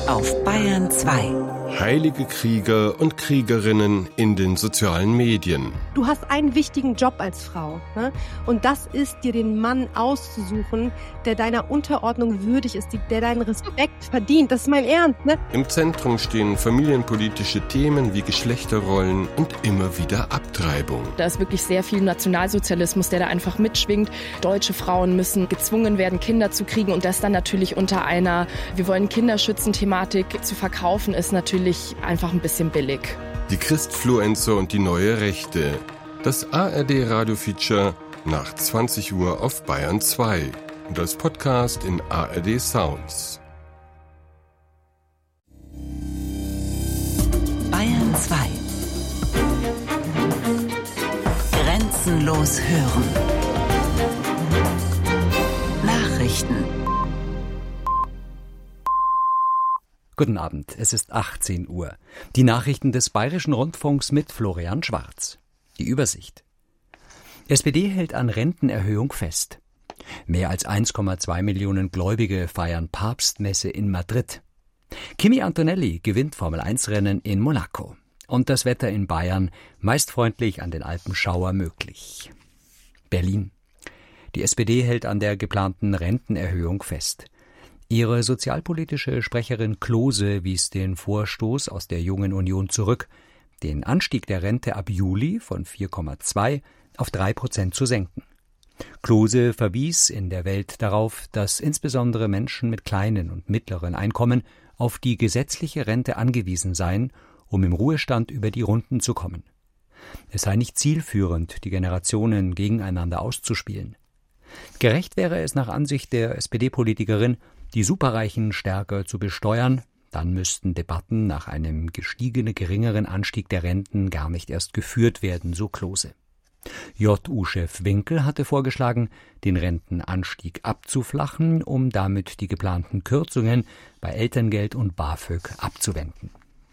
auf Bayern 2. Heilige Krieger und Kriegerinnen in den sozialen Medien. Du hast einen wichtigen Job als Frau, ne? Und das ist, dir den Mann auszusuchen, der deiner Unterordnung würdig ist, der deinen Respekt verdient. Das ist mein Ernst, ne? Im Zentrum stehen familienpolitische Themen wie Geschlechterrollen und immer wieder Abtreibung. Da ist wirklich sehr viel Nationalsozialismus, der da einfach mitschwingt. Deutsche Frauen müssen gezwungen werden, Kinder zu kriegen, und das dann natürlich unter einer "Wir wollen Kinder schützen" Thematik zu verkaufen, ist natürlich einfach ein bisschen billig. Die Christfluencer und die neue Rechte. Das ARD-Radio-Feature nach 20 Uhr auf Bayern 2 und als Podcast in ARD Sounds. Bayern 2. Grenzenlos hören. Nachrichten. Guten Abend, es ist 18 Uhr. Die Nachrichten des Bayerischen Rundfunks mit Florian Schwarz. Die Übersicht. SPD hält an Rentenerhöhung fest. Mehr als 1,2 Millionen Gläubige feiern Papstmesse in Madrid. Kimi Antonelli gewinnt Formel-1-Rennen in Monaco. Und das Wetter in Bayern, meist freundlich, an den Alpenschauer möglich. Berlin. Die SPD hält an der geplanten Rentenerhöhung fest. Ihre sozialpolitische Sprecherin Klose wies den Vorstoß aus der Jungen Union zurück, den Anstieg der Rente ab Juli von 4,2 auf 3% zu senken. Klose verwies in der Welt darauf, dass insbesondere Menschen mit kleinen und mittleren Einkommen auf die gesetzliche Rente angewiesen seien, um im Ruhestand über die Runden zu kommen. Es sei nicht zielführend, die Generationen gegeneinander auszuspielen. Gerecht wäre es nach Ansicht der SPD-Politikerin, die Superreichen stärker zu besteuern, dann müssten Debatten nach einem gestiegenen geringeren Anstieg der Renten gar nicht erst geführt werden, so Klose. JU-Chef Winkel hatte vorgeschlagen, den Rentenanstieg abzuflachen, um damit die geplanten Kürzungen bei Elterngeld und BAföG abzuwenden.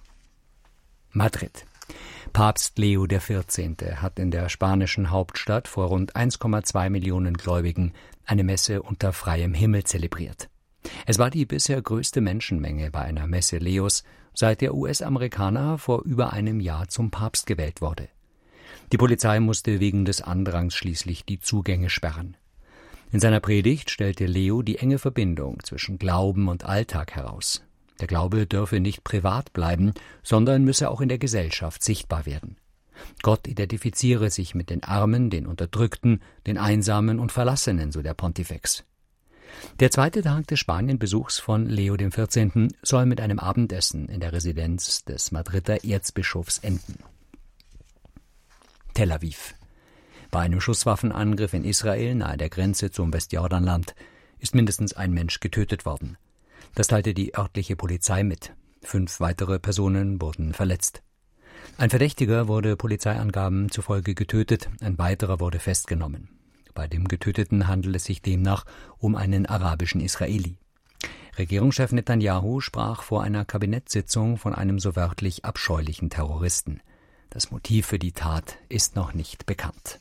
Madrid. Papst Leo XIV. Hat in der spanischen Hauptstadt vor rund 1,2 Millionen Gläubigen eine Messe unter freiem Himmel zelebriert. Es war die bisher größte Menschenmenge bei einer Messe Leos, seit der US-Amerikaner vor über einem Jahr zum Papst gewählt wurde. Die Polizei musste wegen des Andrangs schließlich die Zugänge sperren. In seiner Predigt stellte Leo die enge Verbindung zwischen Glauben und Alltag heraus. Der Glaube dürfe nicht privat bleiben, sondern müsse auch in der Gesellschaft sichtbar werden. Gott identifiziere sich mit den Armen, den Unterdrückten, den Einsamen und Verlassenen, so der Pontifex. Der zweite Tag des Spanienbesuchs von Leo XIV. Soll mit einem Abendessen in der Residenz des Madrider Erzbischofs enden. Tel Aviv. Bei einem Schusswaffenangriff in Israel nahe der Grenze zum Westjordanland ist mindestens ein Mensch getötet worden. Das teilte die örtliche Polizei mit. 5 weitere Personen wurden verletzt. Ein Verdächtiger wurde Polizeiangaben zufolge getötet, ein weiterer wurde festgenommen. Bei dem Getöteten handelt es sich demnach um einen arabischen Israeli. Regierungschef Netanyahu sprach vor einer Kabinettssitzung von einem so wörtlich abscheulichen Terroristen. Das Motiv für die Tat ist noch nicht bekannt.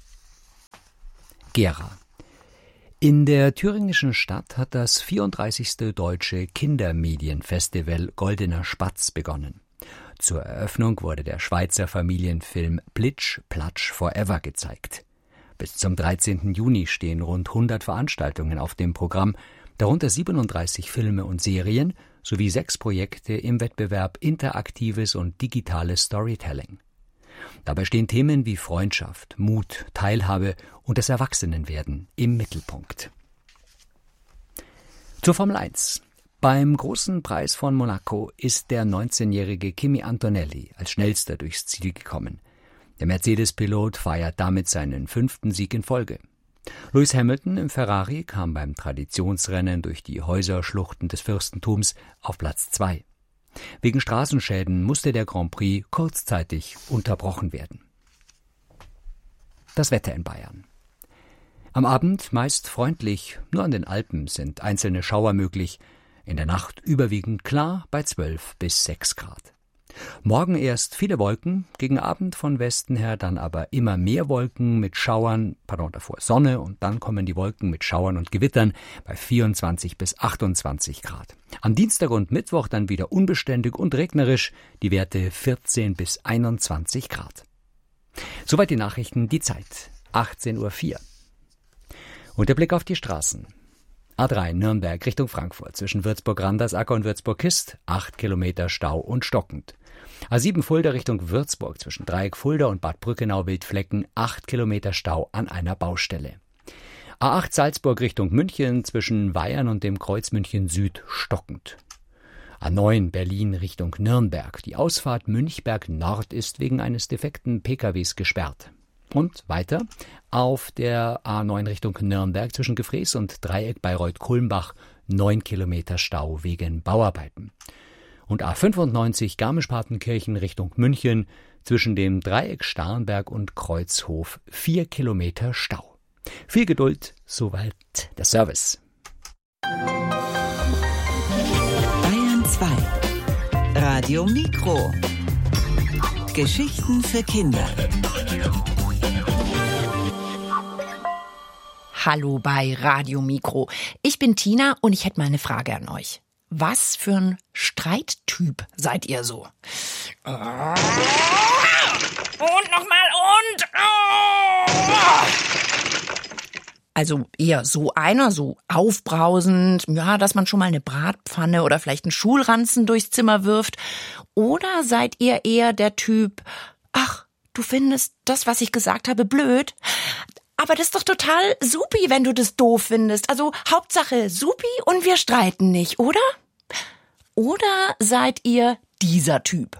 Gera. In der thüringischen Stadt hat das 34. Deutsche Kindermedienfestival Goldener Spatz begonnen. Zur Eröffnung wurde der Schweizer Familienfilm Plitsch, Platsch, Forever gezeigt. Bis zum 13. Juni stehen rund 100 Veranstaltungen auf dem Programm, darunter 37 Filme und Serien sowie 6 Projekte im Wettbewerb Interaktives und Digitales Storytelling. Dabei stehen Themen wie Freundschaft, Mut, Teilhabe und das Erwachsenenwerden im Mittelpunkt. Zur Formel 1. Beim Großen Preis von Monaco ist der 19-jährige Kimi Antonelli als Schnellster durchs Ziel gekommen. Der Mercedes-Pilot feiert damit seinen 5. Sieg in Folge. Lewis Hamilton im Ferrari kam beim Traditionsrennen durch die Häuserschluchten des Fürstentums auf Platz 2. Wegen Straßenschäden musste der Grand Prix kurzzeitig unterbrochen werden. Das Wetter in Bayern. Am Abend meist freundlich, nur an den Alpen sind einzelne Schauer möglich. In der Nacht überwiegend klar bei 12 bis 6 Grad. Morgen erst viele Wolken, gegen Abend von Westen her dann aber immer mehr Wolken mit Schauern, davor Sonne und dann kommen die Wolken mit Schauern und Gewittern bei 24 bis 28 Grad. Am Dienstag und Mittwoch dann wieder unbeständig und regnerisch, die Werte 14 bis 21 Grad. Soweit die Nachrichten, die Zeit, 18:04 Uhr. Und der Blick auf die Straßen. A3 Nürnberg Richtung Frankfurt zwischen Würzburg-Randersacker und Würzburg-Kist, 8 Kilometer Stau und stockend. A7 Fulda Richtung Würzburg zwischen Dreieck Fulda und Bad Brückenau-Wildflecken, 8 Kilometer Stau an einer Baustelle. A8 Salzburg Richtung München zwischen Weyern und dem Kreuz München Süd stockend. A9 Berlin Richtung Nürnberg. Die Ausfahrt Münchberg Nord ist wegen eines defekten PKWs gesperrt. Und weiter auf der A9 Richtung Nürnberg zwischen Gefrees und Dreieck Bayreuth-Kulmbach 9 Kilometer Stau wegen Bauarbeiten. Und A95 Garmisch-Partenkirchen Richtung München zwischen dem Dreieck Starnberg und Kreuzhof 4 Kilometer Stau. Viel Geduld, soweit der Service. Bayern 2 Radio Mikro. Geschichten für Kinder. Hallo bei Radio Mikro. Ich bin Tina und ich hätte mal eine Frage an euch. Was für ein Streittyp seid ihr so? Und nochmal und... Also eher so einer, so aufbrausend, ja, dass man schon mal eine Bratpfanne oder vielleicht einen Schulranzen durchs Zimmer wirft. Oder seid ihr eher der Typ, ach, du findest das, was ich gesagt habe, blöd? Aber das ist doch total supi, wenn du das doof findest. Also Hauptsache supi und wir streiten nicht, oder? Oder seid ihr dieser Typ?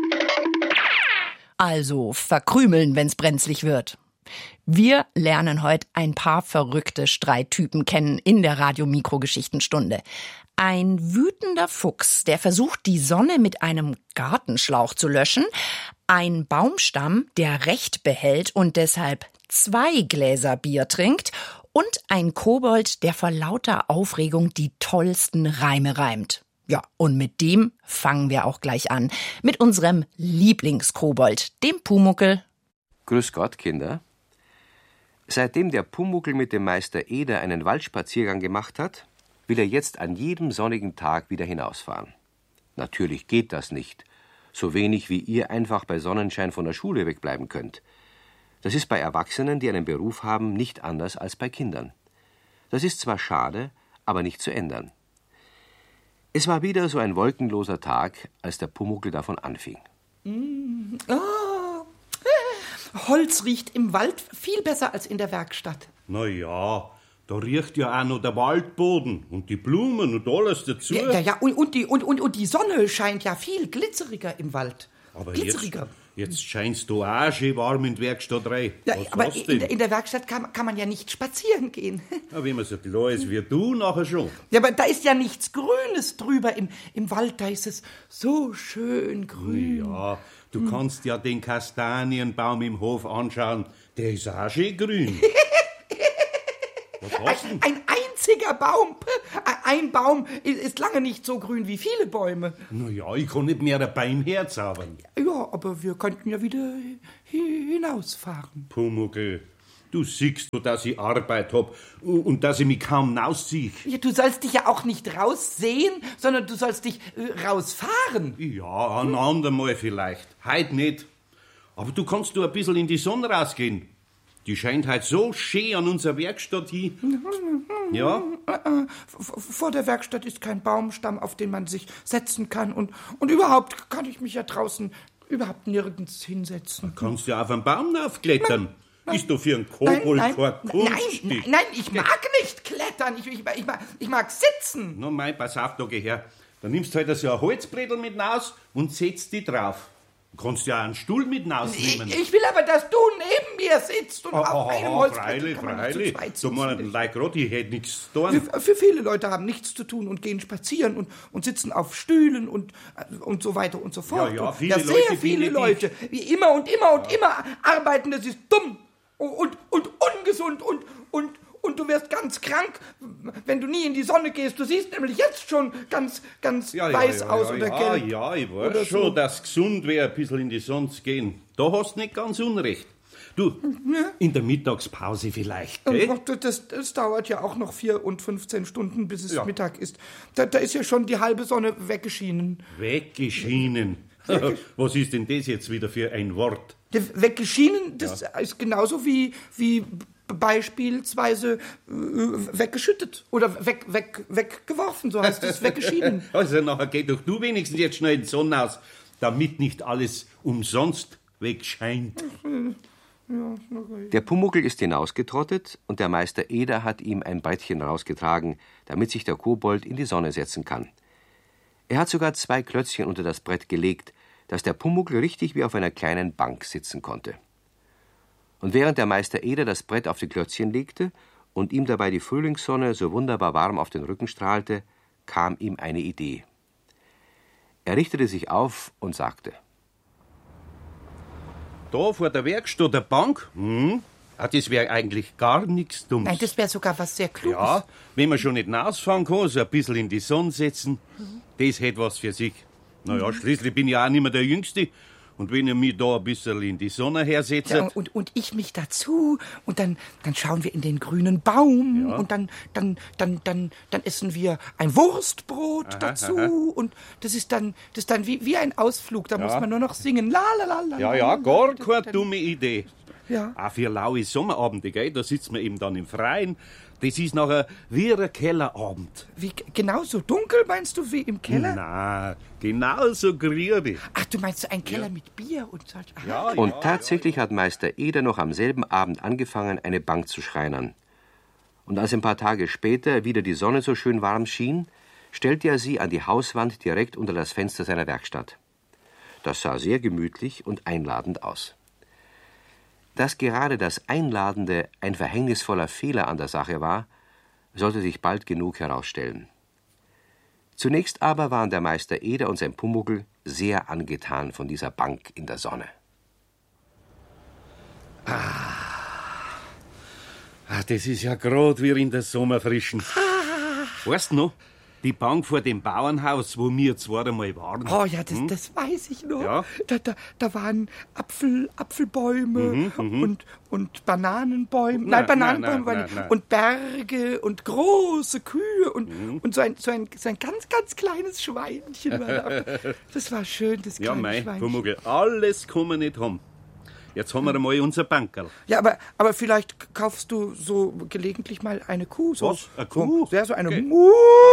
Also verkrümeln, wenn's brenzlig wird. Wir lernen heute ein paar verrückte Streittypen kennen in der Radio-Mikro-Geschichtenstunde. Ein wütender Fuchs, der versucht, die Sonne mit einem Gartenschlauch zu löschen. Ein Baumstamm, der Recht behält und deshalb 2 Gläser Bier trinkt. Und ein Kobold, der vor lauter Aufregung die tollsten Reime reimt. Ja, und mit dem fangen wir auch gleich an. Mit unserem Lieblingskobold, dem Pumuckl. Grüß Gott, Kinder. Seitdem der Pumuckl mit dem Meister Eder einen Waldspaziergang gemacht hat, will er jetzt an jedem sonnigen Tag wieder hinausfahren. Natürlich geht das nicht, so wenig wie ihr einfach bei Sonnenschein von der Schule wegbleiben könnt. Das ist bei Erwachsenen, die einen Beruf haben, nicht anders als bei Kindern. Das ist zwar schade, aber nicht zu ändern. Es war wieder so ein wolkenloser Tag, als der Pumuckl davon anfing. Holz riecht im Wald viel besser als in der Werkstatt. Na ja, da riecht ja auch noch der Waldboden und die Blumen und alles dazu. Ja, und die Sonne scheint ja viel glitzeriger im Wald. Aber glitzeriger. Jetzt scheinst du auch schön warm in die Werkstatt rein. Ja, was aber hast denn? in der Werkstatt kann man ja nicht spazieren gehen. Ja, wenn man so klar ist wie du, nachher schon. Ja, aber da ist ja nichts Grünes drüber. Im Wald, da ist es so schön grün. Ja, du kannst ja den Kastanienbaum im Hof anschauen. Der ist auch schön grün. Was hast du denn? Ein einziger Baum. Ein Baum ist lange nicht so grün wie viele Bäume. Na ja, ich kann nicht mehr ein Bein herzaubern. Ja, aber wir könnten ja wieder hinausfahren. Pumuckl, du siehst, dass ich Arbeit hab und dass ich mich kaum rausziehe. Ja, du sollst dich ja auch nicht raussehen, sondern du sollst dich rausfahren. Ja, ein andermal vielleicht. Heut nicht. Aber du kannst ein bisschen in die Sonne rausgehen. Die scheint halt so schön an unserer Werkstatt hin. Ja? Vor der Werkstatt ist kein Baumstamm, auf den man sich setzen kann. Und überhaupt kann ich mich ja draußen überhaupt nirgends hinsetzen. Da kannst du ja auf einen Baum aufklettern. Ist doch für einen Kobold kein Kunststück. Nein, ich mag nicht klettern. Ich mag sitzen. Na mei, pass auf, da geh her. Dann nimmst du halt so ein Holzbrettel mit raus und setzt die drauf. Du kannst ja einen Stuhl mit rausnehmen. Ich will aber, dass du neben mir sitzt und auf einem Holzbrettel kann man nicht zu zweit sitzen. Da meinen Leute gerade, ich hätte nichts zu tun. Für viele Leute haben nichts zu tun und gehen spazieren und sitzen auf Stühlen und so weiter und so fort. Ja, sehr viele Leute, wie immer und immer arbeiten. Das ist dumm und ungesund und Und du wirst ganz krank, wenn du nie in die Sonne gehst. Du siehst nämlich jetzt schon ganz weiß aus oder gelb. Ja, ich weiß schon, so. Dass es gesund wäre, ein bisschen in die Sonne zu gehen. Da hast du nicht ganz unrecht. Du, in der Mittagspause vielleicht, gell? Das dauert ja auch noch 4 und 15 Stunden, bis es Mittag ist. Da ist ja schon die halbe Sonne weggeschienen. Weggeschienen? Was ist denn das jetzt wieder für ein Wort? Weggeschienen, das ist genauso wie beispielsweise weggeschüttet oder weggeworfen, so heißt es, weggeschieden. Also nachher geh doch du wenigstens jetzt schnell in die Sonne aus, damit nicht alles umsonst wegscheint. Der Pumuckl ist hinausgetrottet und der Meister Eder hat ihm ein Brettchen rausgetragen, damit sich der Kobold in die Sonne setzen kann. Er hat sogar 2 Klötzchen unter das Brett gelegt, dass der Pumuckl richtig wie auf einer kleinen Bank sitzen konnte. Und während der Meister Eder das Brett auf die Klötzchen legte und ihm dabei die Frühlingssonne so wunderbar warm auf den Rücken strahlte, kam ihm eine Idee. Er richtete sich auf und sagte: Da vor der Werkstatt der Bank? Das wäre eigentlich gar nichts Dummes. Nein, das wäre sogar was sehr Kluges. Ja, wenn man schon nicht rausfahren kann, so ein bisschen in die Sonne setzen, das hätte was für sich. Naja, schließlich bin ich auch nicht mehr der Jüngste. Und wenn ihr mich da ein bisschen in die Sonne hersetzt... Ja, und ich mich dazu. Und dann schauen wir in den grünen Baum. Ja. Und dann essen wir ein Wurstbrot dazu. Und das ist dann wie ein Ausflug. Da muss man nur noch singen. La, la, la, la, ja, gar keine dumme Idee. Ja. Auch für laue Sommerabende, gell? Da sitzt man eben dann im Freien. Das ist nachher wie ein Kellerabend. Wie, genauso dunkel, meinst du, wie im Keller? Nein, genauso grüne. Ach, du meinst so ein Keller mit Bier und so? Und tatsächlich hat Meister Eder noch am selben Abend angefangen, eine Bank zu schreinern. Und als ein paar Tage später wieder die Sonne so schön warm schien, stellte er sie an die Hauswand direkt unter das Fenster seiner Werkstatt. Das sah sehr gemütlich und einladend aus. Dass gerade das Einladende ein verhängnisvoller Fehler an der Sache war, sollte sich bald genug herausstellen. Zunächst aber waren der Meister Eder und sein Pumuckl sehr angetan von dieser Bank in der Sonne. Das ist ja grad wie in der Sommerfrischen. Weißt du noch? Die Bank vor dem Bauernhaus, wo wir zweimal waren. Oh ja, das weiß ich noch. Ja? Da waren Apfelbäume und Bananenbäume. Nein, Bananenbäume. Nein. Und Berge und große Kühe und so ein ganz, ganz kleines Schweinchen. Das war schön, das kleine Schweinchen. Pumuckl, alles kann man nicht haben. Jetzt haben wir einmal unser Bankerl. Ja, aber vielleicht kaufst du so gelegentlich mal eine Kuh. Was? Eine Kuh? So eine okay. Muh.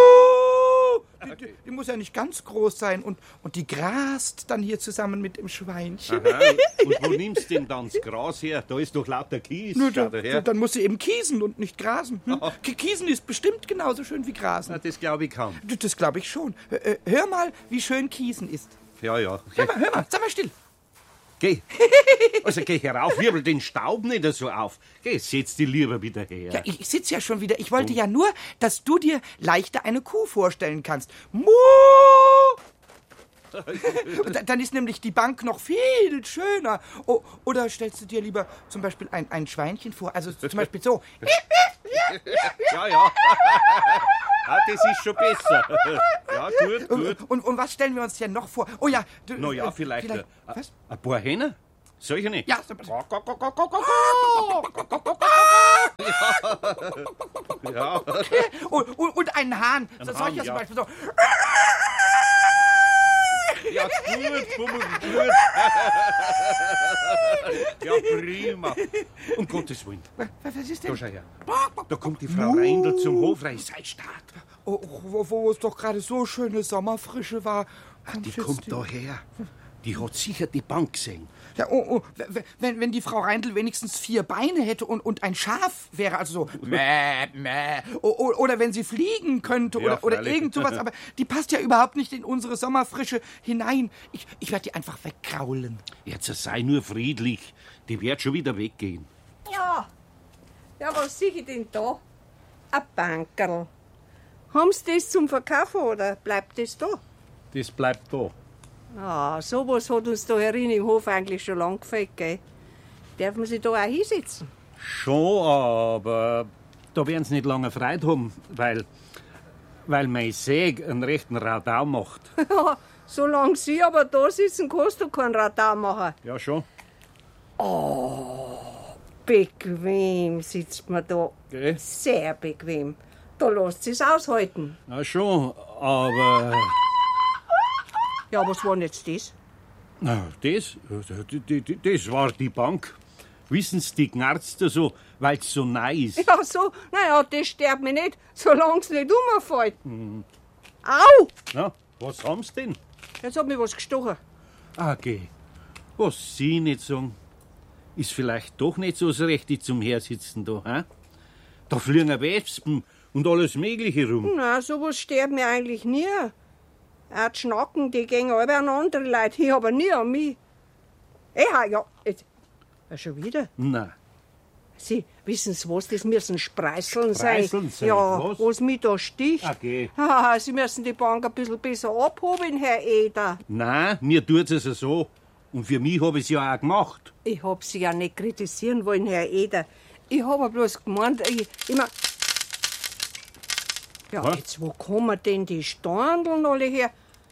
Die muss ja nicht ganz groß sein und die grast dann hier zusammen mit dem Schweinchen. Aha. Und wo nimmst du denn dann das Gras her? Da ist doch lauter Kies. Dann muss sie eben kiesen und nicht grasen. Kiesen ist bestimmt genauso schön wie Grasen. Na, das glaube ich kaum. Das glaube ich schon. Hör mal, wie schön Kiesen ist. Ja. Hör mal, sei mal still. Geh. Also geh herauf, wirbel den Staub nicht so auf. Geh, setz dich lieber wieder her. Ja, ich sitze ja schon wieder. Ich wollte ja nur, dass du dir leichter eine Kuh vorstellen kannst. Muh! Dann ist nämlich die Bank noch viel schöner. Oder stellst du dir lieber zum Beispiel ein Schweinchen vor? Also zum Beispiel so. Ja. Das ist schon besser. Ja, gut. Und was stellen wir uns denn noch vor? Oh ja. Vielleicht was? Ein paar Hähne? Solche nicht? Ja. Ja. Okay. Und einen Hahn. Solcher zum Beispiel so. Ja, gut, Pumuckl, gut. Ja, prima. Um Gottes Willen. Was ist denn? Da schau her. Da kommt die Frau Reindl zum Hofreis. Sei stark. Wo es doch gerade so schöne Sommerfrische war. Die kommt daher. Die hat sicher die Bank gesehen. Ja, wenn die Frau Reindl wenigstens 4 Beine hätte und ein Schaf wäre, also so mäh. Oder wenn sie fliegen könnte oder irgend sowas, aber die passt ja überhaupt nicht in unsere Sommerfrische hinein. Ich werde die einfach wegkraulen. Jetzt sei nur friedlich, die wird schon wieder weggehen. Ja, was sehe ich denn da? Ein Bankerl. Haben Sie das zum Verkaufen oder bleibt das da? Das bleibt da. Ah, sowas hat uns da herin im Hof eigentlich schon lang gefällt, gell? Darf man sich da auch hinsetzen? Schon, aber da werden sie nicht lange Freude haben, weil mein Säg einen rechten Radau macht. Ja, solange Sie aber da sitzen, kannst du keinen Radau machen. Ja, schon. Oh, bequem sitzt man da. Gell? Sehr bequem. Da lässt sich's aushalten. Ja, schon, aber... Ja, was war denn jetzt das? Na, das war die Bank. Wissen Sie, die knarzt da so, weil es so neu ist. Ja, so, naja, das stört mich nicht, solange es nicht umfällt. Au! Na, was haben Sie denn? Jetzt hat mich was gestochen. Okay, was Sie nicht sagen, ist vielleicht doch nicht so das Rechte zum Hersitzen da, hä? Da fliegen Wespen und alles Mögliche rum. Na, sowas stört mich eigentlich nie. Auch die Schnacken, die gehen alle an andere Leute, ich aber nie an mich. Ja, jetzt. Ja, schon wieder? Na, Sie, wissen Sie was, das müssen Spreißeln Spreißeln sein, Ja, was mich da sticht. Okay. Sie müssen die Bank ein bisschen besser abhoben, Herr Eder. nein, mir tut's es so. Und für mich habe ich es ja auch gemacht. Ich hab Sie ja nicht kritisieren wollen, Herr Eder. Ich hab bloß gemeint, ich mein... Ja, Was? jetzt, wo kommen denn die Standeln alle her?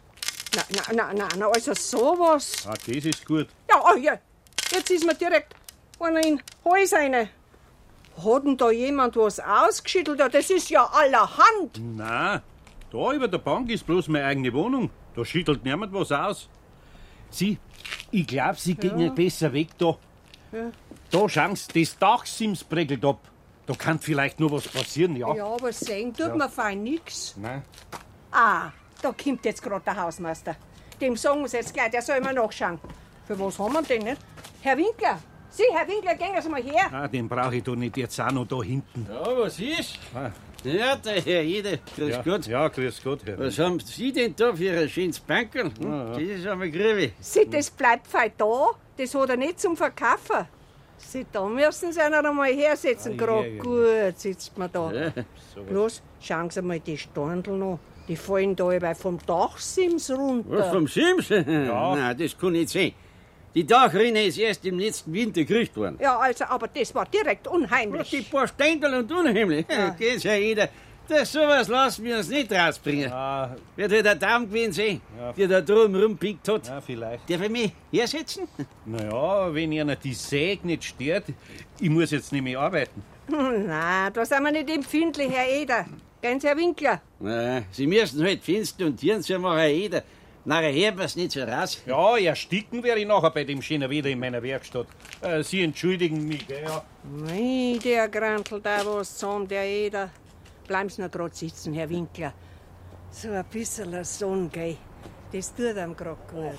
Na, also sowas. Ah, das ist gut. Ja, jetzt ist mir direkt einer in den Hals rein. Hat denn da jemand was ausgeschüttelt? Ja, das ist ja allerhand. Nein, da über der Bank ist bloß meine eigene Wohnung. Da schüttelt niemand was aus. Sie, ich glaub, Sie gehen nicht besser weg da. Ja. Da schauen Sie, das Dachsims prägelt ab. Da kann vielleicht nur was passieren, ja. Ja, aber sehen tut mir fein nix. Nein. Ah, da kommt jetzt gerade der Hausmeister. Dem sagen wir's jetzt gleich, der soll mal nachschauen. Für was haben wir denn nicht? Herr Winkler! Sie, Herr Winkler, gehen Sie mal her. Ah, den brauche ich doch nicht jetzt auch noch da hinten. Ja, was ist? Ah. Ja, der Herr Eder, grüß Gott. Ja, grüß Gott, Herr. Was haben Sie denn da für ein schönes Bankerl? Das ist einmal Grübe. Sie, das bleibt fein da. Das hat er nicht zum Verkaufen. Sie, da müssen Sie einer einmal hersetzen. Gerade gut sitzt man da. Ja. Bloß, schauen Sie mal die Standel noch. Die fallen da über vom Dachsims runter. Was, vom Sims? Ja. Nein, das kann nicht sein. Die Dachrinne ist erst im letzten Winter gekriegt worden. Ja, also, aber das war direkt unheimlich. Die paar Ständel und unheimlich. Ja. Geht's, Herr Eder. Das sowas lassen wir uns nicht rausbringen. Ja. Wird halt der Daum gewesen sein, der da drum rumpickt hat. Ja, vielleicht. Darf ich mich hersetzen? Naja, wenn Ihnen die Säge nicht stört, ich muss jetzt nicht mehr arbeiten. Nein, da sind wir nicht empfindlich, Herr Eder. Gehen Sie, Herr Winkler. Na, Sie müssen halt finster und Tieren zu machen, Herr Eder. Nachher hört man's nicht so raus. Ja, ersticken werde ich nachher bei dem schönen Wetter in meiner Werkstatt. Sie entschuldigen mich, gell, ja. Mei, der grantelt da was zusammen, der Eder. Bleiben Sie noch grad sitzen, Herr Winkler. So ein bisschen Sonne, gell? Das tut einem grad gut.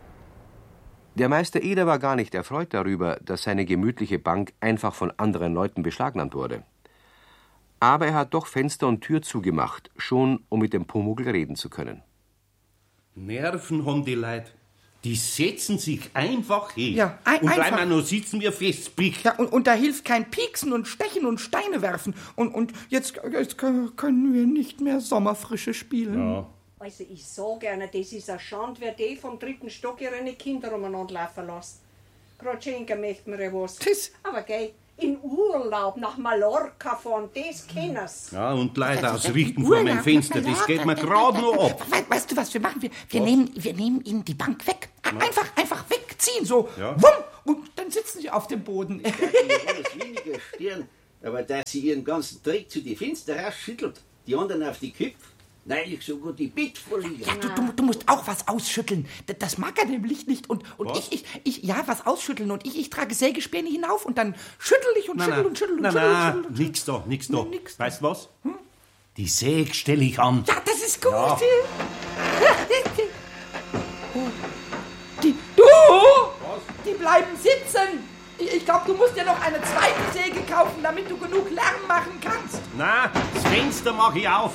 Der Meister Eder war gar nicht erfreut darüber, dass seine gemütliche Bank einfach von anderen Leuten beschlagnahmt wurde. Aber er hat doch Fenster und Tür zugemacht, schon um mit dem Pumuckl reden zu können. Nerven haben die Leute. Die setzen sich einfach hin. Ja, und bleiben einfach. auch noch sitzen wie festbiegt. Ja, und da hilft kein Pieksen und Stechen und Steine werfen. Und jetzt können wir nicht mehr Sommerfrische spielen. Ja. Also, ich sag gerne, das ist eine Schande, wer die vom 3. Stock ihre Kinder umeinander laufen lässt. Gerade schenken möchten wir ja was. Aber gell, in Urlaub nach Mallorca fahren, das kennen's. Ja, und Leute ausrichten vor meinem Fenster, das geht mir gerade noch ab. Weißt du, was wir machen? Wir nehmen ihnen die Bank weg. Einfach wegziehen, so. Ja. Wumm, und dann sitzen sie auf dem Boden. Ich alles weniger stören, aber dass sie ihren ganzen Dreck zu die Fenster rausschüttelt, die anderen auf die Köpfe, nein, ich sogar die Bettfolie. Ja, du musst auch was ausschütteln. Das mag er nämlich nicht. Und ich was ausschütteln. Und ich trage Sägespäne hinauf und dann schüttel ich und schüttel und schüttel und schüttel und schüttel. Nix da. Nix. Weißt du was? Die Säge stelle ich an. Ja, das ist gut. Ja. Die bleiben sitzen. Ich glaube, du musst dir noch eine zweite Säge kaufen, damit du genug Lärm machen kannst. Na, das Fenster mach ich auf.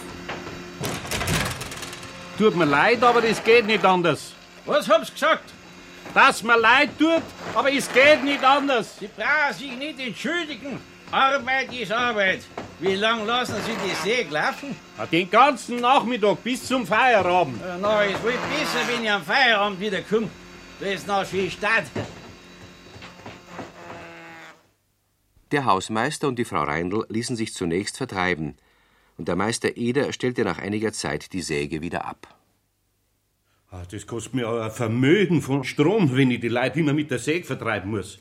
Tut mir leid, aber das geht nicht anders. Was haben Sie gesagt? Dass mir leid tut, aber es geht nicht anders. Sie brauchen sich nicht entschuldigen. Arbeit ist Arbeit. Wie lange lassen Sie die Säge laufen? Ja, den ganzen Nachmittag bis zum Feierabend. Na, es wird besser, wenn ich am Feierabend wieder komme. Da ist noch viel Stadt. Der Hausmeister und die Frau Reindl ließen sich zunächst vertreiben, und der Meister Eder stellte nach einiger Zeit die Säge wieder ab. Das kostet mir ein Vermögen von Strom, wenn ich die Leute immer mit der Säge vertreiben muss.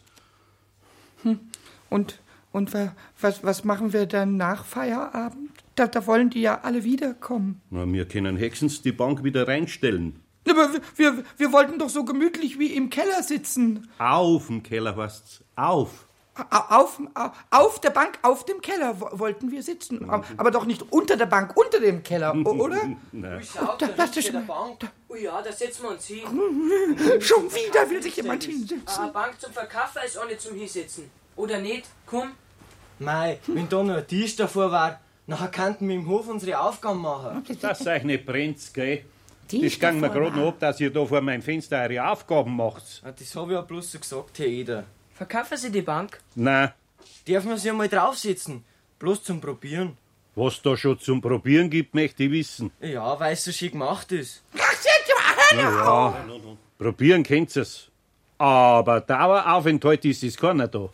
Und was machen wir dann nach Feierabend? Da wollen die ja alle wiederkommen. Na, wir können höchstens die Bank wieder reinstellen. Aber wir wollten doch so gemütlich wie im Keller sitzen. Auf dem Keller, was? Auf der Bank, auf dem Keller wollten wir sitzen. Aber doch nicht unter der Bank, unter dem Keller, oder? Nein. Ja, da setzen wir uns hin. Schon wieder will sich jemand hinsetzen. Eine Bank zum Verkaufen ist auch nicht zum Hinsetzen. Oder nicht? Komm. Mei, wenn da noch ein Tisch davor war, nachher könnten wir im Hof unsere Aufgaben machen. Das euch nicht brennt, gell? Das ging mir gerade noch ab, dass ihr da vor meinem Fenster eure Aufgaben macht. Das hab ich ja bloß so gesagt, Herr Eder. Verkaufen Sie die Bank? Nein. Dürfen wir sie einmal draufsetzen? Bloß zum Probieren. Was da schon zum Probieren gibt, möchte ich wissen. Ja, weil es so schön gemacht ist. Ja, probieren könnt ihr's. Aber Daueraufenthalt ist es keiner da.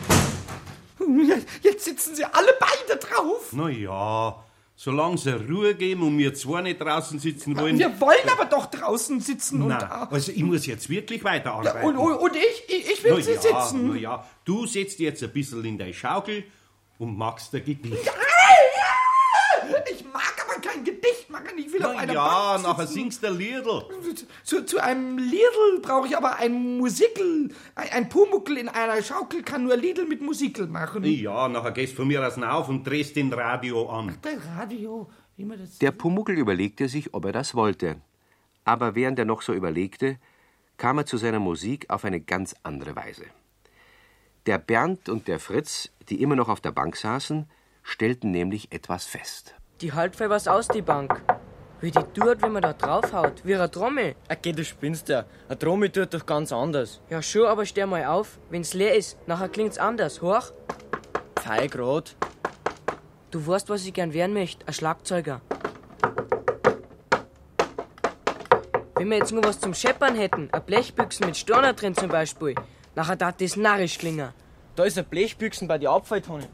Jetzt sitzen sie alle beide drauf. Na ja, solange sie Ruhe geben und wir zwei nicht draußen sitzen wollen. Wir wollen aber doch draußen sitzen. Nein, also ich muss jetzt wirklich weiterarbeiten. Und ich will sie sitzen. Na ja, du setzt jetzt ein bisschen in deine Schaukel und machst der Gedicht. Ich mag aber kein Gedicht machen, ich will auf einer Bank sitzen. Nachher singst du ein Liedl. Zu einem Liedl brauche ich aber ein Musikel. Ein Pumuckl in einer Schaukel kann nur Liedl mit Musikel machen. Ja, nachher gehst du von mir aus auf und drehst den Radio an. Der Radio, wie man das... Der Pumuckl überlegte sich, ob er das wollte. Aber während er noch so überlegte, kam er zu seiner Musik auf eine ganz andere Weise. Der Bernd und der Fritz, die immer noch auf der Bank saßen, stellten nämlich etwas fest. Die hält voll was aus, die Bank. Wie die tut, wenn man da draufhaut, wie eine Trommel. Okay, du spinnst ja. Eine Trommel tut doch ganz anders. Ja schon, aber steh mal auf. Wenn's leer ist, nachher klingt's anders. Hoch. Fei grad. Du weißt, was ich gern werden möchte. Ein Schlagzeuger. Wenn wir jetzt nur was zum Scheppern hätten, eine Blechbüchsen mit Storner drin zum Beispiel, nachher darf das narrisch klingen. Da ist eine Blechbüchsen bei der Abfalltonne.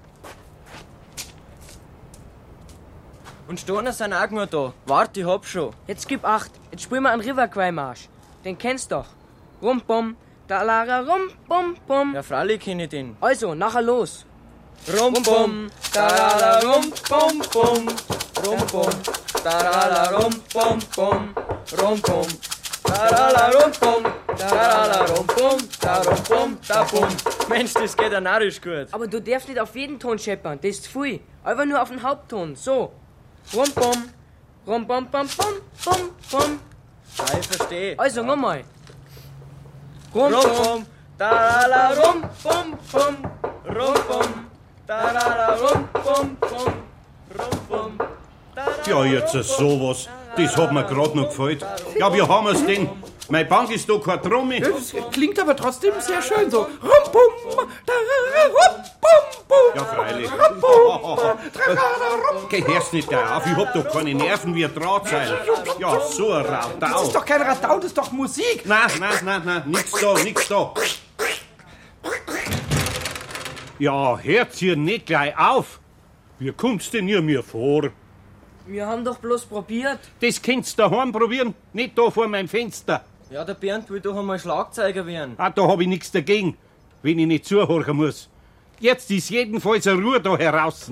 Und Storner sind auch nur da. Warte, ich hab schon. Jetzt gib Acht. Jetzt spielen wir einen Riverquay-Marsch. Den kennst doch. Rum, bum, da, lara, rum, bum, bum. Ja, freilich kenn ich den. Also, nachher los. Rum, bum, da, lara, rum, bum, bum. Rum, bum, da, lara, rum, bum, bum. Rum, bum, da, lara, rum, bum. Da, lara, rum, bum, da, rum, bum, da, bum. Mensch, das geht ja narrisch gut. Aber du darfst nicht auf jeden Ton scheppern. Das ist zu viel. Einfach nur auf den Hauptton. So. Rum, bum, rum, bum, bum, bum, bum, bum. Ja, ich versteh. Also, nochmal. Rum, bum, da, la, rum, bum, bum. Rum, bum, da, la, rum, bum, bum. Rum, bum, da, Ja, jetzt sowas. Das hat mir gerade noch gefällt. Ja, wie haben wir's denn? Meine Bank ist doch keine Trommel. Ja, das klingt aber trotzdem sehr schön so. Rum, bum, da, rum, bum, bum. Ja, freilich. Rum, bum, Gehörst nicht da auf, ich hab doch keine Nerven wie ein Drahtseil. Ja, so ein Radau. Das ist doch kein Radau, das ist doch Musik. Nein, nix da. Ja, hört ihr nicht gleich auf. Wie kommt's denn ihr mir vor? Wir haben doch bloß probiert. Das könnt's daheim probieren, nicht da vor meinem Fenster. Ja, der Bernd will doch einmal Schlagzeuger werden. Da hab ich nichts dagegen, wenn ich nicht zuhören muss. Jetzt ist jedenfalls eine Ruhe da heraus.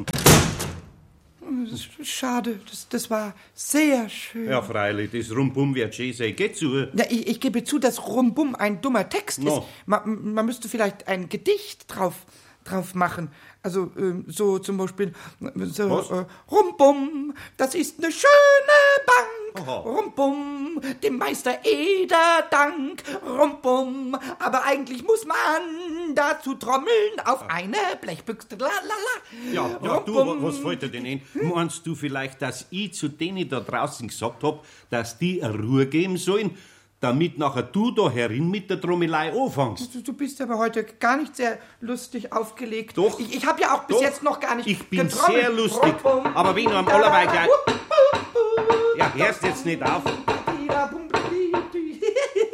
Schade, das war sehr schön. Ja, freilich, das Rumbum wird schön sein. Geht zu. Ja, ich gebe zu, dass Rumbum ein dummer Text ist. Man müsste vielleicht ein Gedicht drauf machen. Also, so zum Beispiel, so, Rumbum, das ist eine schöne Bank. Aha. Rumbum, dem Meister Eder Dank. Rumbum, aber eigentlich muss man dazu trommeln auf eine Blechbüchse. Ja, Rumbum. Du, was fällt dir denn ein? Meinst du vielleicht, dass ich zu denen da draußen gesagt hab, dass die eine Ruhe geben sollen, damit nachher du da herin mit der Trommelei anfängst? Du bist aber heute gar nicht sehr lustig aufgelegt. Doch. Ich habe ja auch bis jetzt noch gar nicht Ich bin getrommelt. sehr lustig, aber wenn du am allerweil gleich... Ja, hörst jetzt nicht auf.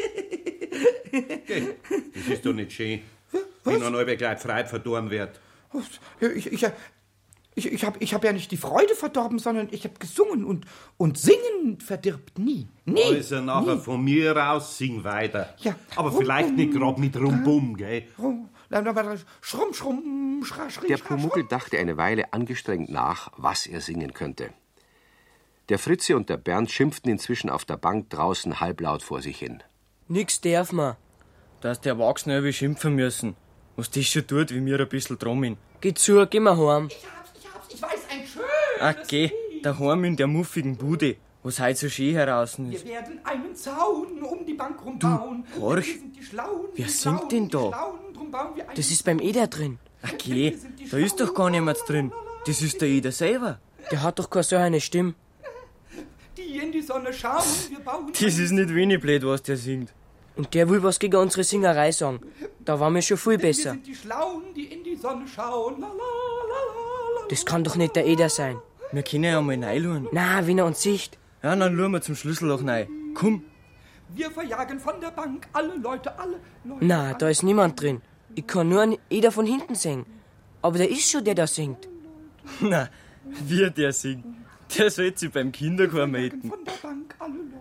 Okay. Das ist doch nicht schön, wenn ein halber gleich Freude verdorben wird. Ich hab ja nicht die Freude verdorben, sondern ich habe gesungen und Singen verdirbt nie. Nie. Also nachher von mir aus sing weiter. Ja. Aber vielleicht nicht gerade mit Rumbum, gell? Schrumm, schrumm, Der Pumuckl dachte eine Weile angestrengt nach, was er singen könnte. Der Fritze und der Bernd schimpften inzwischen auf der Bank draußen halblaut vor sich hin. Nix darf man. Dass die Erwachsenen über schimpfen müssen. Was das schon tut, wie wir ein bisschen drummen. Geh zu, geh mal heim. Ich weiß, ein schönes Ach geh, daheim in der muffigen Bude, wo's heute so schön heraus ist. Wir werden einen Zaun um die Bank rumbauen. Du, horch, wer singt denn da? Das ist beim Eder drin. Ach geh, da ist doch gar niemand drin. Das ist der Eder selber. Der hat doch keine so eine Stimme. Die in die Sonne schauen, wir bauen... Das ist nicht wenig blöd, was der singt. Und der will was gegen unsere Singerei sagen. Da waren wir schon viel besser. Wir sind die Schlauen, die in die Sonne schauen. La, la, la, la. Das kann doch nicht der Eder sein. Wir können ja mal reinschauen. Na, wenn er uns sieht. Ja, dann schauen wir zum Schlüsselloch rein. Komm. Wir verjagen von der Bank alle Leute. Na, da ist niemand drin. Ich kann nur einen Eder von hinten singen. Aber der ist schon der, der singt. Na, wie der singt. Der sollte sich beim Kinderchor melden. Von der Bank alle Leute.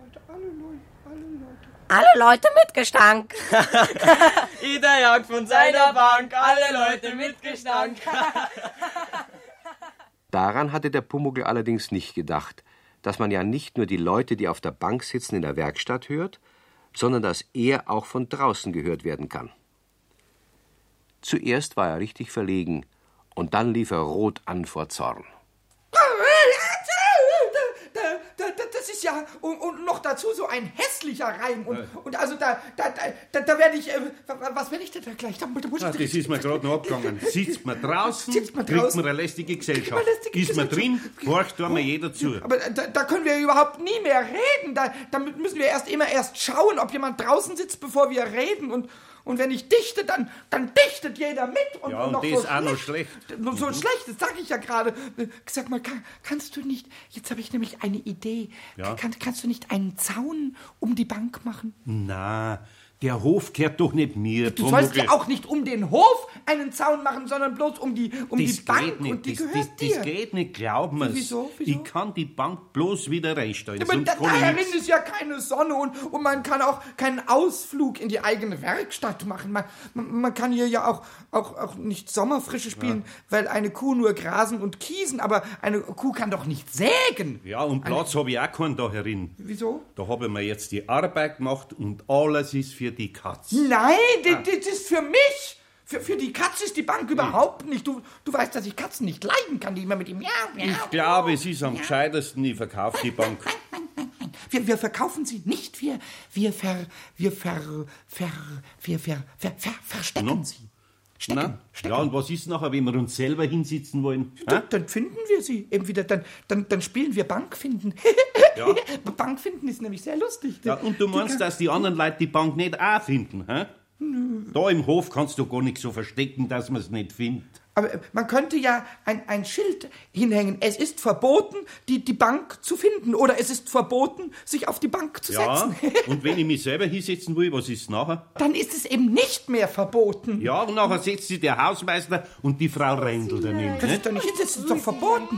Alle Leute mit Gestank. Eder jagt von seiner Bank, alle Leute mit Gestank. Daran hatte der Pumuckl allerdings nicht gedacht, dass man ja nicht nur die Leute, die auf der Bank sitzen, in der Werkstatt hört, sondern dass er auch von draußen gehört werden kann. Zuerst war er richtig verlegen und dann lief er rot an vor Zorn. Das ist ja, und noch dazu so ein hässlicher Reim. Und also da werde ich, was werde ich denn da gleich? Das ist mir gerade noch abgegangen. Sitzt man draußen, kriegt man eine lästige Gesellschaft. Ist man drin, horcht da mal jeder zu. Aber da können wir überhaupt nie mehr reden. Da müssen wir erst schauen, ob jemand draußen sitzt, bevor wir reden. Und wenn ich dichte, dann dichtet jeder mit. Und ja, und noch das ist auch noch schlecht. So schlecht, das sag ich ja gerade. Sag mal, kannst du nicht, jetzt habe ich nämlich eine Idee. Ja? Kannst du nicht einen Zaun um die Bank machen? Na, der Hof gehört doch nicht mir. Du sollst ja auch nicht um den Hof einen Zaun machen, sondern bloß um die Bank. Nicht. Und die gehört dir. Das geht nicht, glaub mir's. Wieso? Ich kann die Bank bloß wieder reinstellen. Aber daherin ist ja keine Sonne und man kann auch keinen Ausflug in die eigene Werkstatt machen. Man kann hier ja auch nicht Sommerfrische spielen, weil eine Kuh nur grasen und kiesen, aber eine Kuh kann doch nicht sägen. Ja, und Platz habe ich auch keinen da herin. Wieso? Da habe ich mir jetzt die Arbeit gemacht und alles ist für die Katz. Nein, das ist für mich. Für die Katze ist die Bank überhaupt nicht. Du weißt, dass ich Katzen nicht leiden kann, die immer mit ihm miau. Ich glaube, es ist am gescheitesten, ich verkaufe die Bank. Nein. Wir verkaufen sie nicht. Wir verstecken sie. Stecken. Ja, und was ist nachher, wenn wir uns selber hinsitzen wollen? Dann finden wir sie. Entweder dann spielen wir Bank finden. Ja. Bank finden ist nämlich sehr lustig. Ja, und du meinst, dass die anderen Leute die Bank nicht auch finden, hä? Da im Hof kannst du gar nicht so verstecken, dass man es nicht findet. Aber man könnte ja ein Schild hinhängen. Es ist verboten, die Bank zu finden. Oder es ist verboten, sich auf die Bank zu setzen. Und wenn ich mich selber hinsetzen will, was ist nachher? Dann ist es eben nicht mehr verboten. Ja, und nachher setzt sich der Hausmeister und die Frau Rendl daneben. Das ist doch nicht, das ist doch verboten.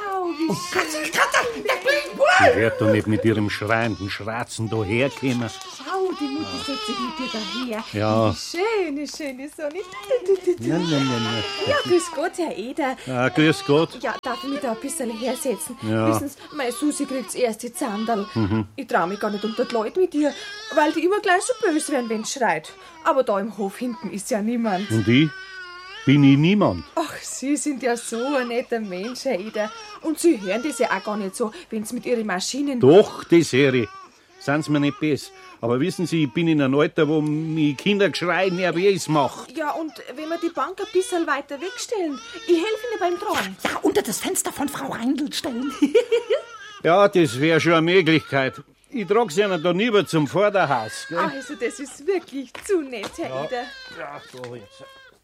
Die wird doch nicht mit ihrem schreienden Schratzen da herkommen. Schau, die Mutter setzt sich mit dir daher. Ja. Schöne Sonne. Ja. Ja, grüß Gott, Herr Eder. Ah, grüß Gott. Ja, darf ich mich da ein bisschen hersetzen? Ja. Wissen Sie, meine Susi kriegt's erst die Zandal. Ich trau mich gar nicht unter die Leute mit ihr, weil die immer gleich so böse werden, wenn's schreit. Aber da im Hof hinten ist ja niemand. Und ich? Bin ich niemand? Ach, Sie sind ja so ein netter Mensch, Herr Eder. Und Sie hören das ja auch gar nicht so, wenn's mit Ihren Maschinen... Doch, das höre ich. Sind's mir nicht besser. Aber wissen Sie, ich bin in einem Alter, wo mich Kindergeschrei nervös macht. Ja, und wenn wir die Bank ein bisschen weiter wegstellen, ich helfe Ihnen beim Tragen. Ja, unter das Fenster von Frau Reindl stellen. Ja, das wäre schon eine Möglichkeit. Ich trage sie ja da lieber zum Vorderhaus. Gell? Also, das ist wirklich zu nett, Herr Eder. Ja, so jetzt.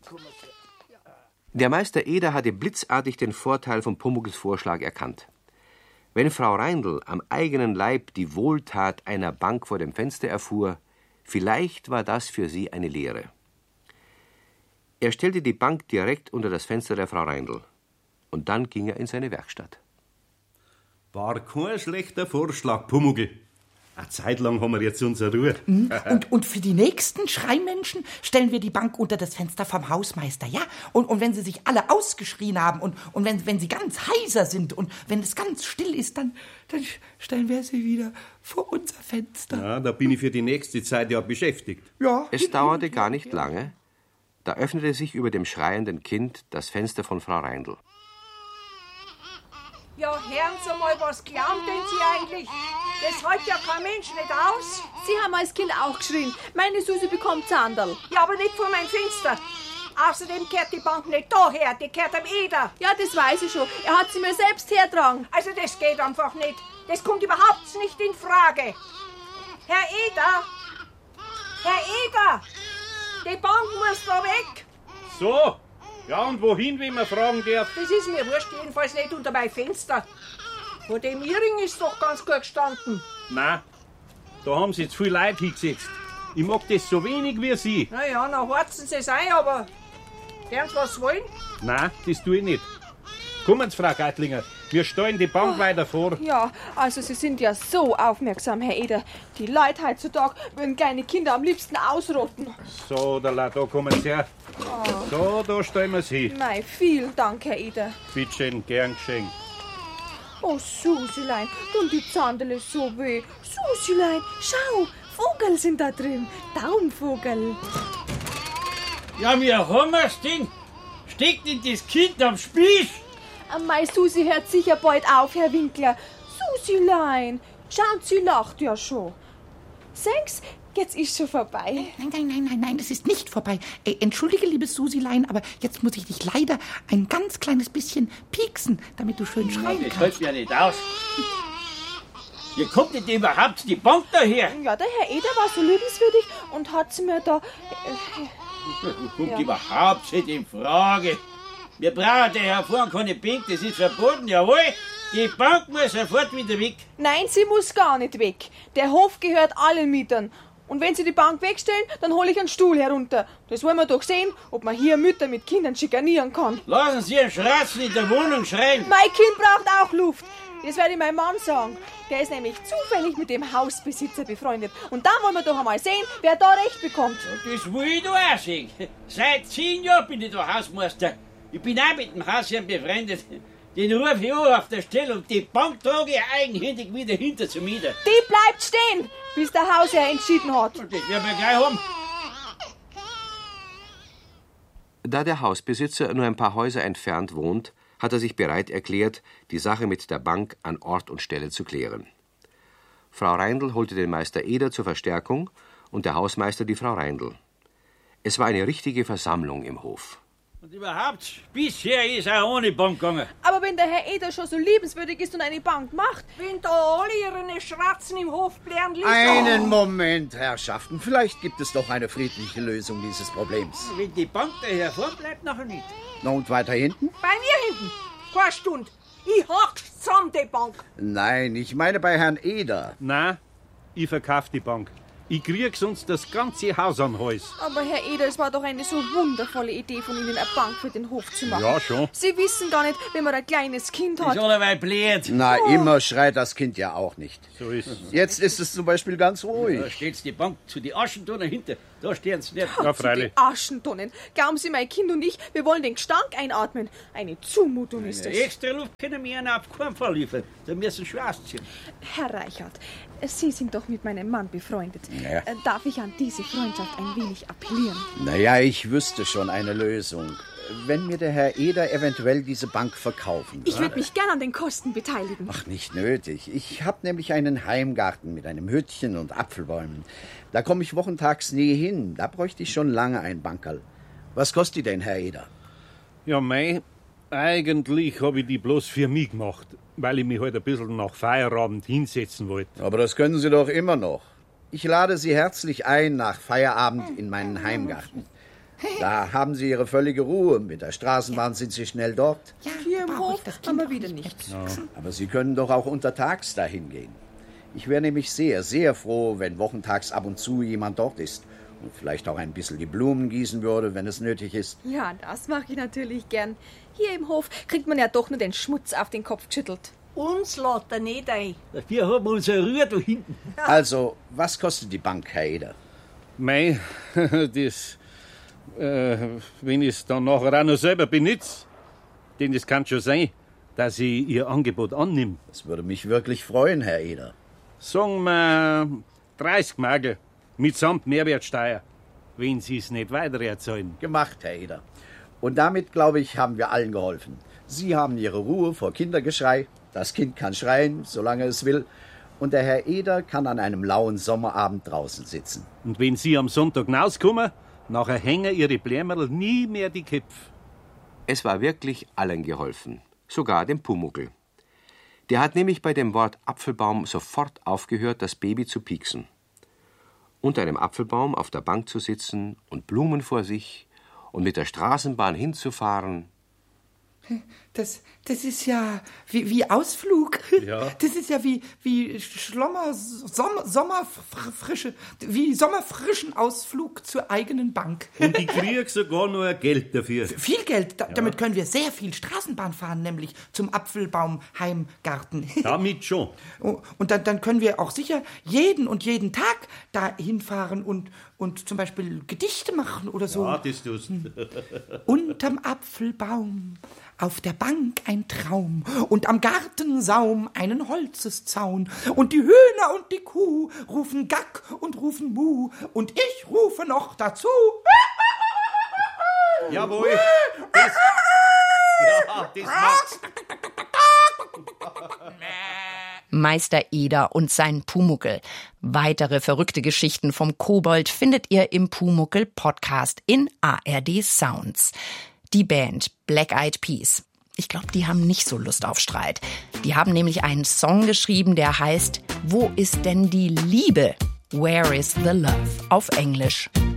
Der Meister Eder hatte blitzartig den Vorteil von Pumuckls Vorschlag erkannt. Wenn Frau Reindl am eigenen Leib die Wohltat einer Bank vor dem Fenster erfuhr, vielleicht war das für sie eine Lehre. Er stellte die Bank direkt unter das Fenster der Frau Reindl. Und dann ging er in seine Werkstatt. War kein schlechter Vorschlag, Pumuckl. Eine Zeit lang haben wir jetzt unsere Ruhe. Und für die nächsten Schreimenschen stellen wir die Bank unter das Fenster vom Hausmeister, ja? Und wenn sie sich alle ausgeschrien haben und wenn sie ganz heiser sind und wenn es ganz still ist, dann stellen wir sie wieder vor unser Fenster. Ja, da bin ich für die nächste Zeit ja beschäftigt. Ja. Es dauerte gar nicht lange. Da öffnete sich über dem schreienden Kind das Fenster von Frau Reindl. Ja, hören Sie mal, was glauben denn Sie eigentlich? Das hält ja kein Mensch nicht aus. Sie haben als Kind auch geschrien. Meine Susi bekommt Zandal. Ja, aber nicht vor meinem Fenster. Außerdem kehrt die Bank nicht daher, die kehrt am Eder. Ja, das weiß ich schon. Er hat sie mir selbst hergetragen. Also das geht einfach nicht. Das kommt überhaupt nicht in Frage. Herr Eder! Herr Eder! Die Bank muss da weg. So, ja, und wohin, wenn man fragen darf? Das ist mir wurscht, jedenfalls nicht unter mein Fenster. Vor dem Iring ist doch ganz gut gestanden. Nein, da haben sie jetzt viel Leute hingesetzt. Ich mag das so wenig wie Sie. Na ja, dann horzen Sie es ein, aber werden Sie was wollen? Nein, das tue ich nicht. Kommen Sie, Frau Geitlinger, wir stellen die Bank weiter vor. Ja, also Sie sind ja so aufmerksam, Herr Eder. Die Leute heutzutage würden kleine Kinder am liebsten ausrotten. So, da kommen Sie her. So, da stellen wir Sie hin. Mei, vielen Dank, Herr Eder. Bitte schön, gern geschenkt. Oh, Susilein, tun die Zandele so weh. Susilein, schau, Vogel sind da drin. Taumvogel. Ja, wie haben wir's denn? Steckt denn das Kind am Spieß? Mei Susi hört sicher bald auf, Herr Winkler. Susilein, schauen Sie lacht ja schon. Sechs, jetzt ist schon vorbei. Nein, das ist nicht vorbei. Entschuldige, liebes Susilein, aber jetzt muss ich dich leider ein ganz kleines bisschen pieksen, damit du schön schreien Das kannst. hält ja nicht aus. Wie kommt denn überhaupt die Bank daher? Ja, der Herr Eder war so liebenswürdig und hat sie mir da... Kommt überhaupt nicht in Frage. Wir brauchen daher vorne keine Bank, das ist verboten, jawohl. Die Bank muss sofort wieder weg. Nein, sie muss gar nicht weg. Der Hof gehört allen Mietern. Und wenn Sie die Bank wegstellen, dann hole ich einen Stuhl herunter. Das wollen wir doch sehen, ob man hier Mütter mit Kindern schikanieren kann. Lassen Sie einen Schratzen in der Wohnung schreien. Mein Kind braucht auch Luft. Das werde ich meinem Mann sagen. Der ist nämlich zufällig mit dem Hausbesitzer befreundet. Und dann wollen wir doch einmal sehen, wer da Recht bekommt. Das will ich doch auch sehen. Seit 10 Jahren bin ich da Hausmeister. Ich bin auch mit dem Hausherrn befreundet. Den rufe ich an auf der Stelle und die Bank trage ich eigenhändig wieder hinter zum Mieder. Die bleibt stehen, bis der Hausherr entschieden hat. Und das werden wir gleich haben. Da der Hausbesitzer nur ein paar Häuser entfernt wohnt, hat er sich bereit erklärt, die Sache mit der Bank an Ort und Stelle zu klären. Frau Reindl holte den Meister Eder zur Verstärkung und der Hausmeister die Frau Reindl. Es war eine richtige Versammlung im Hof. Und überhaupt, bisher ist er ohne Bank gegangen. Aber wenn der Herr Eder schon so liebenswürdig ist und eine Bank macht... Wenn da alle ihre Schratzen im Hof blären ließen... Einen Moment, Herrschaften. Vielleicht gibt es doch eine friedliche Lösung dieses Problems. Wenn die Bank daher vorbleibt, nachher nicht. Na und weiter hinten? Bei mir hinten. Keine Stunde. Ich hack's zusammen, die Bank. Nein, ich meine bei Herrn Eder. Nein, ich verkauf die Bank. Ich krieg sonst das ganze Haus an Hals. Aber Herr Eder, es war doch eine so wundervolle Idee von Ihnen, eine Bank für den Hof zu machen. Ja, schon. Sie wissen gar nicht, wenn man ein kleines Kind hat. Ist allerweil blöd. Na, immer schreit das Kind ja auch nicht. So ist es. Jetzt ist es zum Beispiel ganz ruhig. Da steht die Bank zu die Aschentonnen hinter. Da stehen sie nicht. Ja, freilich. Die Aschentonnen. Glauben Sie, mein Kind und ich, wir wollen den Gestank einatmen. Eine Zumutung ist das. Extra Luft können wir Ihnen auf keinen Fall liefern. Da müssen Sie ausziehen. Herr Reichert, Sie sind doch mit meinem Mann befreundet. Ja. Darf ich an diese Freundschaft ein wenig appellieren? Naja, ich wüsste schon eine Lösung. Wenn mir der Herr Eder eventuell diese Bank verkaufen Ich würde mich gern an den Kosten beteiligen. Ach, nicht nötig. Ich habe nämlich einen Heimgarten mit einem Hüttchen und Apfelbäumen. Da komme ich wochentags nie hin. Da bräuchte ich schon lange ein Bankerl. Was kostet die denn, Herr Eder? Ja, mei, eigentlich habe ich die bloß für mich gemacht, weil ich mich heute ein bisschen nach Feierabend hinsetzen wollte. Aber das können Sie doch immer noch. Ich lade Sie herzlich ein nach Feierabend in meinen Heimgarten. Da haben Sie Ihre völlige Ruhe. Mit der Straßenbahn sind Sie schnell dort. Hier im Hof haben wir wieder nichts. Ja. Aber Sie können doch auch untertags dahin gehen. Ich wäre nämlich sehr, sehr froh, wenn wochentags ab und zu jemand dort ist. Und vielleicht auch ein bisschen die Blumen gießen würde, wenn es nötig ist. Ja, das mache ich natürlich gern. Hier im Hof kriegt man ja doch nur den Schmutz auf den Kopf geschüttelt. Uns lässt er nicht ein. Dafür haben wir unsere Ruhe da hinten. Also, was kostet die Bank, Herr Eder? Mei, das, wenn ich es dann nachher auch noch selber benutze, denn es kann schon sein, dass ich Ihr Angebot annehme. Das würde mich wirklich freuen, Herr Eder. Sagen wir 30 Mark mitsamt Mehrwertsteuer, wenn Sie es nicht weiter erzahlen. Gemacht, Herr Eder. Und damit, glaube ich, haben wir allen geholfen. Sie haben Ihre Ruhe vor Kindergeschrei. Das Kind kann schreien, solange es will. Und der Herr Eder kann an einem lauen Sommerabend draußen sitzen. Und wenn Sie am Sonntag rauskommen, nachher hängen Ihre Blärmerl nie mehr die Köpfe. Es war wirklich allen geholfen, sogar dem Pumuckl. Der hat nämlich bei dem Wort Apfelbaum sofort aufgehört, das Baby zu pieksen. Unter einem Apfelbaum auf der Bank zu sitzen und Blumen vor sich und mit der Straßenbahn hinzufahren. Das ist ja wie Ausflug. Ja. Das ist ja wie Sommerfrische, wie sommerfrischen Ausflug zur eigenen Bank. Und ich krieg sogar noch Geld dafür. Viel Geld. Damit können wir sehr viel Straßenbahn fahren, nämlich zum Apfelbaumheimgarten. Damit schon. Und dann können wir auch sicher jeden Tag da hinfahren und zum Beispiel Gedichte machen oder so. Ja, das tust du. Unterm Apfelbaum, auf der Bank ein Traum und am Gartensaum einen Holzeszaun. Und die Hühner und die Kuh rufen Gack und rufen Mu. Und ich rufe noch dazu. Jawohl. Das macht's. Meister Eder und sein Pumuckl. Weitere verrückte Geschichten vom Kobold findet ihr im Pumuckl-Podcast in ARD Sounds. Die Band Black Eyed Peas. Ich glaube, die haben nicht so Lust auf Streit. Die haben nämlich einen Song geschrieben, der heißt Wo ist denn die Liebe? Where is the love? Auf Englisch.